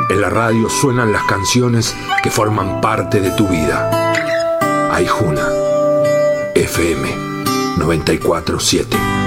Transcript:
En la radio suenan las canciones que forman parte de tu vida. Aijuna, FM 94.7.